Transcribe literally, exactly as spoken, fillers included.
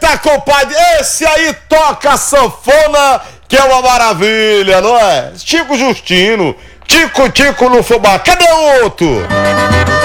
Eita, compadre, esse aí toca sanfona, que é uma maravilha, não é? Tico Justino, Tico Tico no fubá. Cadê o outro?